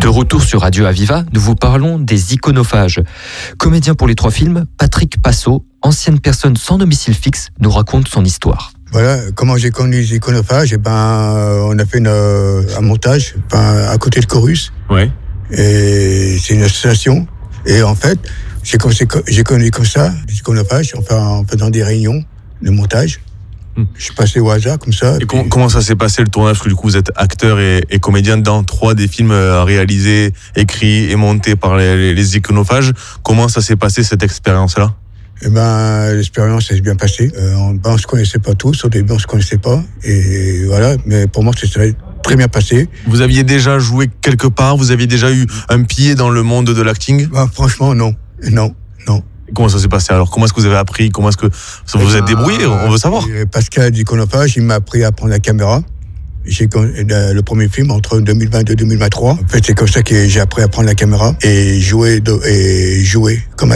De retour sur Radio Aviva, nous vous parlons des iconophages. Comédien pour les 3 films, Patrick Passot, ancienne personne sans domicile fixe, nous raconte son histoire. Voilà, comment j'ai connu les iconophages, on a fait un montage à côté de Corus. Ouais. Et c'est une association. Et en fait, j'ai connu comme ça, les iconophages, en faisant des réunions de montage. Je suis passé au hasard comme ça. Et comment ça s'est passé le tournage? Parce que du coup, vous êtes acteur et comédien dans 3 des films réalisés, écrits et montés par les iconophages. Comment ça s'est passé cette expérience-là? L'expérience s'est bien passée. On se connaissait pas tous. Au début, on se connaissait pas. Et voilà. Mais pour moi, c'est très bien passé. Vous aviez déjà joué quelque part? Vous aviez déjà eu un pied dans le monde de l'acting? Franchement, non. Comment ça s'est passé alors? Comment est-ce que vous avez appris? Comment est-ce que vous vous êtes débrouillé? On veut savoir. Pascal d'Iconophage, il m'a appris à prendre la caméra. J'ai le premier film entre 2022 et 2023. En fait, c'est comme ça que j'ai appris à prendre la caméra et jouer comme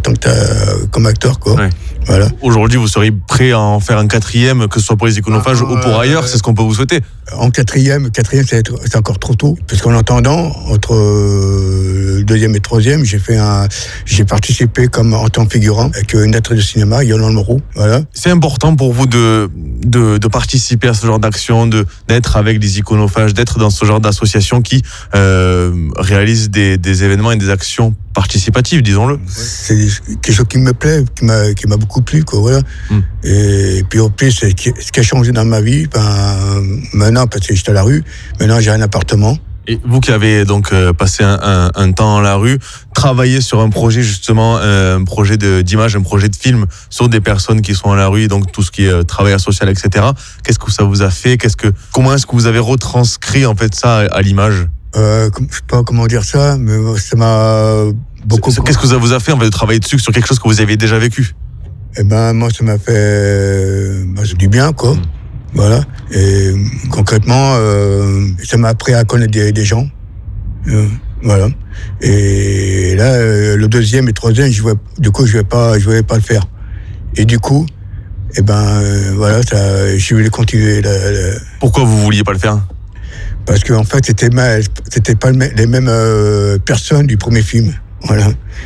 acteur, quoi. Ouais. Voilà. Aujourd'hui, vous seriez prêt à en faire un 4e, que ce soit pour les iconophages ou pour ailleurs? C'est ce qu'on peut vous souhaiter. En 4e, c'est encore trop tôt. Parce qu'en attendant, entre le 2e et 3e, j'ai participé en tant que figurant avec une actrice de cinéma, Yolande Moreau. Voilà. C'est important pour vous de participer à ce genre d'action, d'être avec les iconophages, d'être dans ce genre d'association qui réalise des événements et des actions participatives, disons-le. C'est quelque chose qui me plaît, qui m'a beaucoup plu, quoi, voilà. Et puis en plus, ce qui a changé dans ma vie, maintenant, parce que j'étais à la rue, maintenant j'ai un appartement. Et vous qui avez donc passé un temps à la rue, travaillé sur un projet justement, un projet d'image, un projet de film sur des personnes qui sont à la rue, donc tout ce qui est travail social, etc. Qu'est-ce que ça vous a fait? Comment est-ce que vous avez retranscrit en fait ça à l'image? Je sais pas comment dire ça, mais ça m'a beaucoup... Qu'est-ce que ça vous a fait en fait de travailler dessus sur quelque chose que vous avez déjà vécu? Moi, ça m'a fait du bien, quoi. Voilà. Et concrètement, ça m'a appris à connaître des gens. Voilà. Et là, le 2e et 3e, je voulais pas le faire. Et du coup, voilà, je voulais continuer. Pourquoi vous vouliez pas le faire? Parce qu'en fait, c'était pas les mêmes personnes du premier film. Voilà.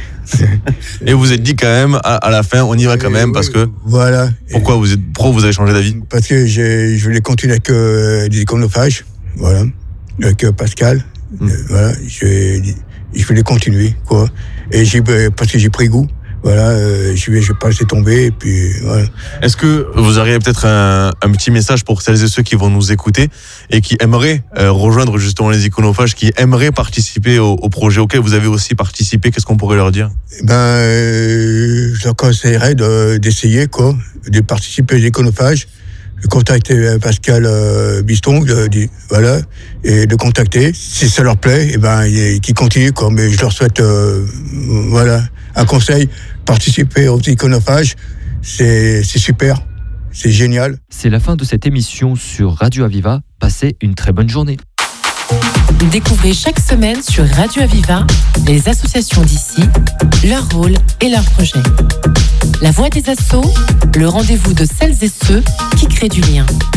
Et vous êtes dit quand même, à la fin, on y va quand même, parce que... Voilà. Pourquoi vous avez changé d'avis? Parce que je voulais continuer avec des iconophages, voilà, avec Pascal, voilà, je voulais continuer, quoi. Et parce que j'ai pris goût, voilà, je vais pas laisser tomber, et puis voilà. Est-ce que vous auriez peut-être un petit message pour celles et ceux qui vont nous écouter et qui aimeraient rejoindre justement les iconophages, qui aimeraient participer au projet auquel vous avez aussi participé? Qu'est-ce qu'on pourrait leur dire? Je leur conseillerais d'essayer, quoi, de participer aux iconophages, de contacter Pascal Biston, voilà, et de contacter. Si ça leur plaît, qu'ils continuent, quoi. Mais je leur souhaite, voilà, un conseil, participer aux iconophages, c'est super, c'est génial. C'est la fin de cette émission sur Radio Aviva. Passez une très bonne journée. Découvrez chaque semaine sur Radio Aviva les associations d'ici, leur rôle et leurs projets. La voix des assos, le rendez-vous de celles et ceux qui créent du lien.